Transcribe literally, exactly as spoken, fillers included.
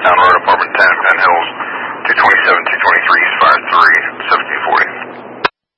Town Road, Apartment ten, Penn Hills, two twenty-seven, two twenty-three, East five three, seventeen forty.